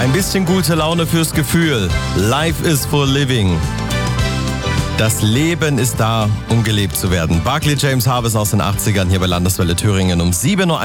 Ein bisschen gute Laune fürs Gefühl. Life is for living. Das Leben ist da, um gelebt zu werden. Barclay James Harvest aus den 80ern hier bei Landeswelle Thüringen um 7:01 Uhr.